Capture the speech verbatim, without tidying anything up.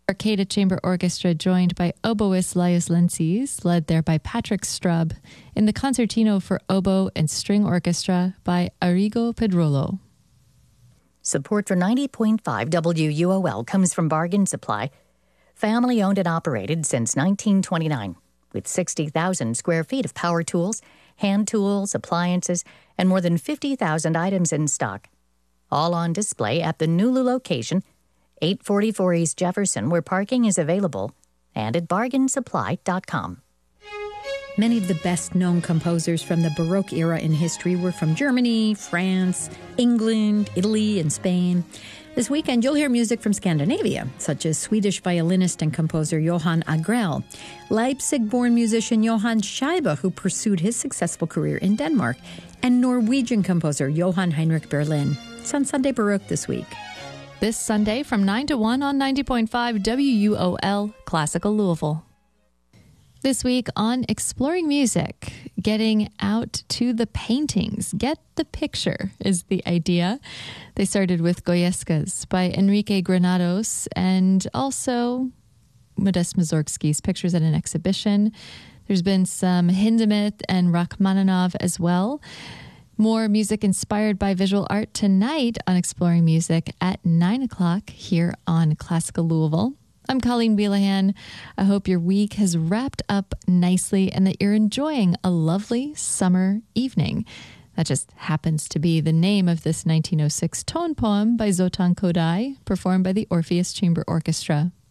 Arcada Chamber Orchestra, joined by oboist Laius Lenses, led there by Patrick Strub, in the Concertino for Oboe and String Orchestra by Arrigo Pedrolo. Support for ninety point five W U O L comes from Bargain Supply, family-owned and operated since nineteen twenty-nine, with sixty thousand square feet of power tools, hand tools, appliances, and more than fifty thousand items in stock. All on display at the Nulu location, eight forty-four East Jefferson, where parking is available, and at bargain supply dot com. Many of the best-known composers from the Baroque era in history were from Germany, France, England, Italy, and Spain. This weekend, you'll hear music from Scandinavia, such as Swedish violinist and composer Johan Agrell, Leipzig-born musician Johann Scheibe, who pursued his successful career in Denmark, and Norwegian composer Johann Heinrich Berlin. It's on Sunday Baroque this week. This Sunday from nine to one on ninety point five W U O L, Classical Louisville. This week on Exploring Music, getting out to the paintings. Get the picture is the idea. They started with Goyescas by Enrique Granados and also Modest Mussorgsky's pictures at an exhibition. There's been some Hindemith and Rachmaninoff as well. More music inspired by visual art tonight on Exploring Music at nine o'clock here on Classical Louisville. I'm Colleen Bealahan. I hope your week has wrapped up nicely and that you're enjoying a lovely summer evening. That just happens to be the name of this nineteen oh six tone poem by Zoltan Kodály, performed by the Orpheus Chamber Orchestra.